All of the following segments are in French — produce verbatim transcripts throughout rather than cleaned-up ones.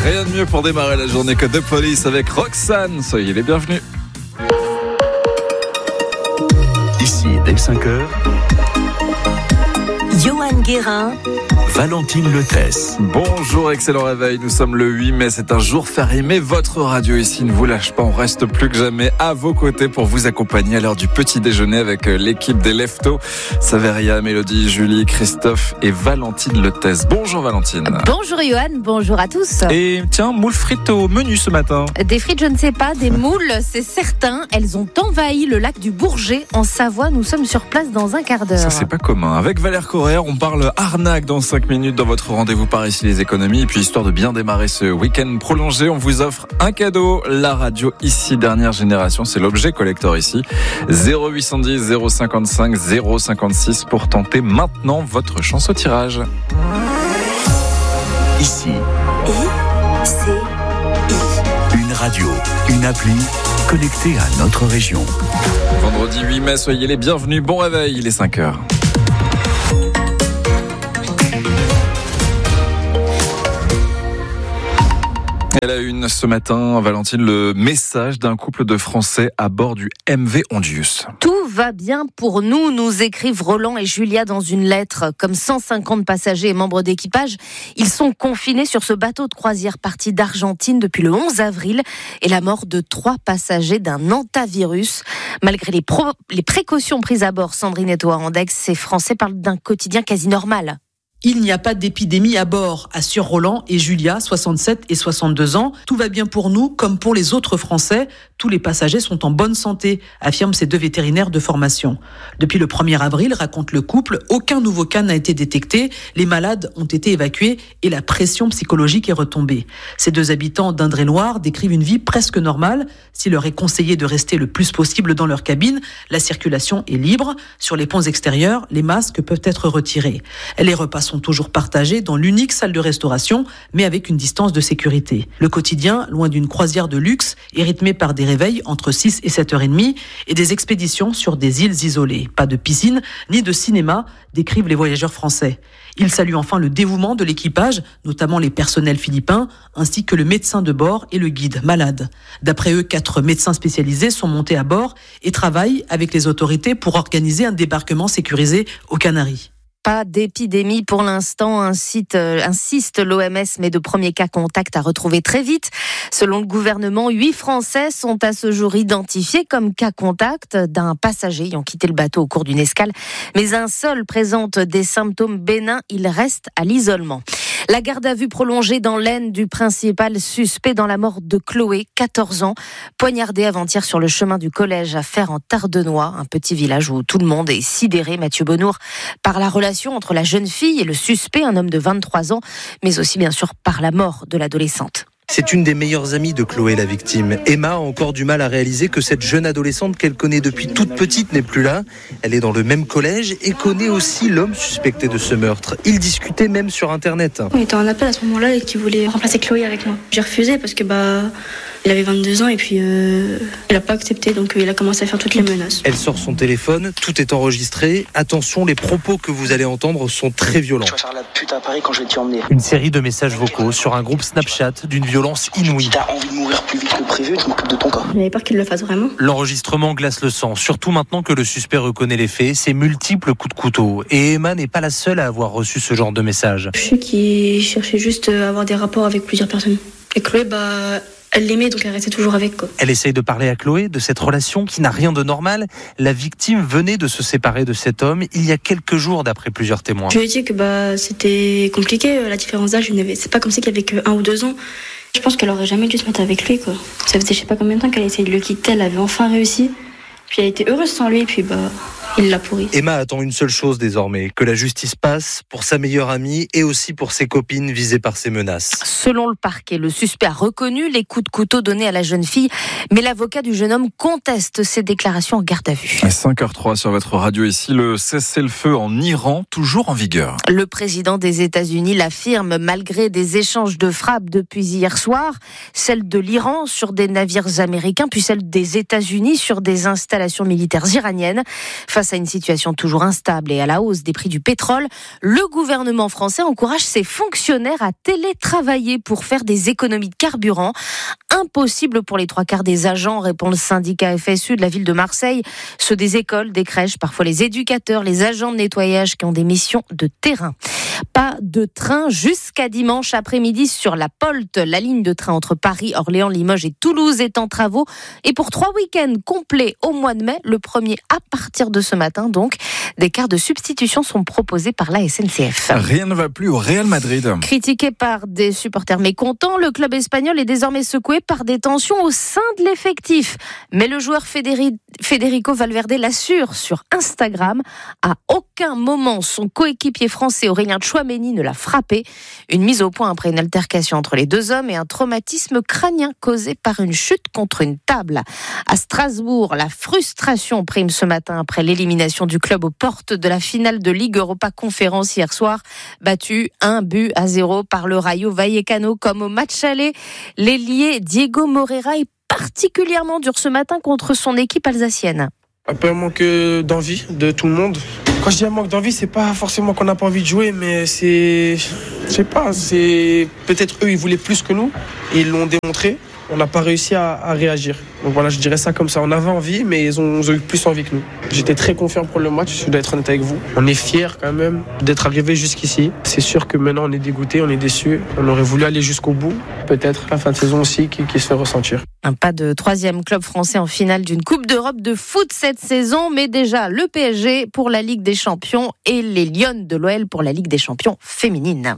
Rien de mieux pour démarrer la journée que The Police avec Roxane. Soyez les bienvenus. Ici, dès cinq heures, Johan Guérin, Valentine Lethesse. Bonjour, excellent réveil. Nous sommes le huit mai, c'est un jour férié, mais votre radio ici ne vous lâche pas. On reste plus que jamais à vos côtés pour vous accompagner à l'heure du petit déjeuner avec l'équipe des Leftos. Saveria, Mélodie, Julie, Christophe et Valentine Lethesse. Bonjour Valentine. Bonjour Johan, bonjour à tous. Et tiens, moules frites au menu ce matin. Des frites, je ne sais pas, des moules, c'est certain. Elles ont envahi le lac du Bourget en Savoie. Nous sommes sur place dans un quart d'heure. Ça, c'est pas commun. Avec Valère Correa, on parle arnaque dans cinq minutes dans votre rendez-vous par ici les économies. Et puis, histoire de bien démarrer ce week-end prolongé, on vous offre un cadeau. La radio ici, dernière génération. C'est l'objet collector ici. zéro huit cent dix, zéro cinquante-cinq, zéro cinquante-six pour tenter maintenant votre chance au tirage. Ici, I, C, I. une radio, une appli connectée à notre région. Vendredi huit mai, soyez les bienvenus. Bon réveil, il est cinq heures. Elle a une ce matin, Valentine, le message d'un couple de Français à bord du M V Hondius. Tout va bien pour nous, nous écrivent Roland et Julia dans une lettre. Comme cent cinquante passagers et membres d'équipage, ils sont confinés sur ce bateau de croisière parti d'Argentine depuis le onze avril et la mort de trois passagers d'un hantavirus. Malgré les, pro- les précautions prises à bord, Sandrine et Toa Andex, ces Français parlent d'un quotidien quasi normal. Il n'y a pas d'épidémie à bord, assurent Roland et Julia, soixante-sept et soixante-deux ans. Tout va bien pour nous, comme pour les autres Français. Tous les passagers sont en bonne santé, affirment ces deux vétérinaires de formation. Depuis le premier avril, raconte le couple, aucun nouveau cas n'a été détecté. Les malades ont été évacués et la pression psychologique est retombée. Ces deux habitants d'Indre-et-Loire décrivent une vie presque normale. S'il leur est conseillé de rester le plus possible dans leur cabine, la circulation est libre. Sur les ponts extérieurs, les masques peuvent être retirés. Les repas sont toujours partagés dans l'unique salle de restauration, mais avec une distance de sécurité. Le quotidien, loin d'une croisière de luxe, est rythmé par des réveils entre six et sept heures trente et des expéditions sur des îles isolées. Pas de piscine, ni de cinéma, décrivent les voyageurs français. Ils saluent enfin le dévouement de l'équipage, notamment les personnels philippins, ainsi que le médecin de bord et le guide malade. D'après eux, quatre médecins spécialisés sont montés à bord et travaillent avec les autorités pour organiser un débarquement sécurisé aux Canaries. Pas d'épidémie pour l'instant, insiste, euh, insiste l'O M S, mais de premiers cas contacts à retrouver très vite. Selon le gouvernement, huit Français sont à ce jour identifiés comme cas contact d'un passager ayant quitté le bateau au cours d'une escale. Mais un seul présente des symptômes bénins, il reste à l'isolement. La garde à vue prolongée dans l'Aisne du principal suspect dans la mort de Chloé, quatorze ans, poignardée avant-hier sur le chemin du collège à Fère en Tardenois, un petit village où tout le monde est sidéré, Mathieu Bonnour, par la relation entre la jeune fille et le suspect, un homme de vingt-trois ans, mais aussi bien sûr par la mort de l'adolescente. C'est une des meilleures amies de Chloé, la victime. Emma a encore du mal à réaliser que cette jeune adolescente qu'elle connaît depuis toute petite n'est plus là. Elle est dans le même collège et connaît aussi l'homme suspecté de ce meurtre. Ils discutaient même sur Internet. On était en appel à ce moment-là et qui voulait remplacer Chloé avec moi. J'ai refusé parce que bah il avait vingt-deux ans et puis euh, il a pas accepté, donc euh, il a commencé à faire toutes les menaces. Elle sort son téléphone, tout est enregistré. Attention, les propos que vous allez entendre sont très violents. Je vais faire la pute à Paris quand je vais t'y emmener. Une série de messages vocaux sur un groupe Snapchat d'une violence inouïe. Si t'as envie de mourir plus vite que prévu, tu m'occupes de ton cas. J'avais peur qu'il le fasse vraiment. L'enregistrement glace le sang, surtout maintenant que le suspect reconnaît les faits, ses multiples coups de couteau. Et Emma n'est pas la seule à avoir reçu ce genre de message. Je sais qu'il cherchait juste à avoir des rapports avec plusieurs personnes. Et Chloé, bah... elle l'aimait, donc elle restait toujours avec, quoi. Elle essaye de parler à Chloé de cette relation qui n'a rien de normal. La victime venait de se séparer de cet homme il y a quelques jours, d'après plusieurs témoins. Je lui ai dit que bah, c'était compliqué, la différence d'âge. C'est pas comme si qu'il y avait que un ou deux ans. Je pense qu'elle aurait jamais dû se mettre avec lui, quoi. Ça faisait je sais pas combien de temps qu'elle essayait de le quitter, elle avait enfin réussi. Puis elle était heureuse sans lui, et puis bah... il l'a pourri. Emma attend une seule chose désormais, que la justice passe pour sa meilleure amie et aussi pour ses copines visées par ces menaces. Selon le parquet, le suspect a reconnu les coups de couteau donnés à la jeune fille, mais l'avocat du jeune homme conteste ses déclarations en garde à vue. À cinq heures zéro trois sur votre radio ici, le cessez-le-feu en Iran, toujours en vigueur. Le président des États-Unis l'affirme malgré des échanges de frappes depuis hier soir, celle de l'Iran sur des navires américains, puis celle des États-Unis sur des installations militaires iraniennes. Face Face à une situation toujours instable et à la hausse des prix du pétrole, le gouvernement français encourage ses fonctionnaires à télétravailler pour faire des économies de carburant. Impossible pour les trois quarts des agents, répond le syndicat F S U de la ville de Marseille, ceux des écoles, des crèches, parfois les éducateurs, les agents de nettoyage qui ont des missions de terrain. Pas de train jusqu'à dimanche après-midi sur la Polte. La ligne de train entre Paris, Orléans, Limoges et Toulouse est en travaux. Et pour trois week-ends complets au mois de mai, le premier à partir de ce matin donc, des cars de substitution sont proposés par la S N C F. Rien ne va plus au Real Madrid. Critiqué par des supporters mécontents, le club espagnol est désormais secoué par des tensions au sein de l'effectif. Mais le joueur Federi- Federico Valverde l'assure sur Instagram. À aucun moment, son coéquipier français Aurélien Tchouaméni ne l'a frappé. Une mise au point après une altercation entre les deux hommes et un traumatisme crânien causé par une chute contre une table. À Strasbourg, la frustration prime ce matin après l'élimination du club aux portes de la finale de Ligue Europa Conférence hier soir. Battu un but à zéro par le Rayo Vallecano comme au match aller. L'ailier Diego Moreira est particulièrement dur ce matin contre son équipe alsacienne. Un peu un manque d'envie de tout le monde. Quand je dis un manque d'envie, c'est pas forcément qu'on n'a pas envie de jouer, mais c'est, je sais pas, c'est peut-être eux ils voulaient plus que nous et ils l'ont démontré. On n'a pas réussi à, à réagir. Donc voilà, je dirais ça comme ça. On avait envie, mais ils ont, ils ont eu plus envie que nous. J'étais très confiant pour le match, je dois être honnête avec vous. On est fiers quand même d'être arrivé jusqu'ici. C'est sûr que maintenant on est dégoûté, on est déçu. On aurait voulu aller jusqu'au bout. Peut-être la fin de saison aussi qui, qui se fait ressentir. Un pas de troisième club français en finale d'une Coupe d'Europe de foot cette saison, mais déjà le P S G pour la Ligue des Champions et les Lions de l'O L pour la Ligue des Champions féminine.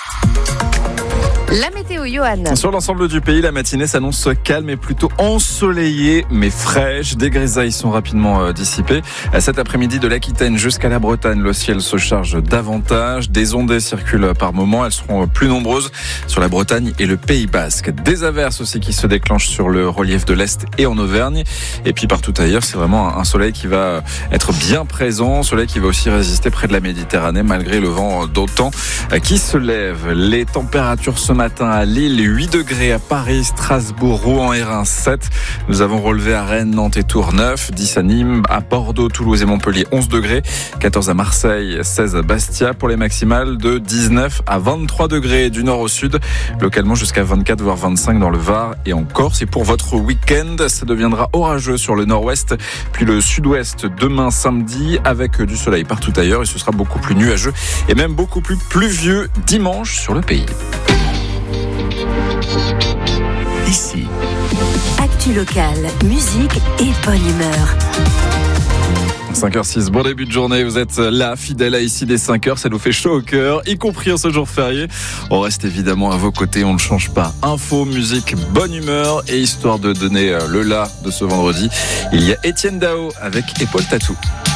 La météo, Johan. Sur l'ensemble du pays, la matinée s'annonce calme et plutôt ensoleillée, mais fraîche. Des grisailles sont rapidement euh, dissipées. Cet après-midi, de l'Aquitaine jusqu'à la Bretagne, le ciel se charge davantage. Des ondées circulent par moments. Elles seront plus nombreuses sur la Bretagne et le Pays Basque. Des averses aussi qui se déclenchent sur le relief de l'Est et en Auvergne. Et puis partout ailleurs, c'est vraiment un soleil qui va être bien présent. Soleil qui va aussi résister près de la Méditerranée, malgré le vent d'autant qui se lève. Les températures ce matin à Lille, huit degrés à Paris, Strasbourg, Rouen et Reims, sept. Nous avons relevé à Rennes, Nantes et Tours, neuf, dix à Nîmes, à Bordeaux, Toulouse et Montpellier, onze degrés, quatorze à Marseille, seize à Bastia pour les maximales de dix-neuf à vingt-trois degrés du nord au sud, localement jusqu'à vingt-quatre voire vingt-cinq dans le Var et en Corse. Et pour votre week-end, ça deviendra orageux sur le nord-ouest, puis le sud-ouest demain samedi avec du soleil partout ailleurs et ce sera beaucoup plus nuageux et même beaucoup plus pluvieux dimanche sur le pays. Ici. Actu locale, musique et bonne humeur. cinq heures six, bon début de journée, vous êtes là, fidèle à Ici des cinq heures, ça nous fait chaud au cœur, y compris en ce jour férié. On reste évidemment à vos côtés, on ne change pas. Info, musique, bonne humeur et histoire de donner le là de ce vendredi, il y a Étienne Dao avec Épaule Tatou.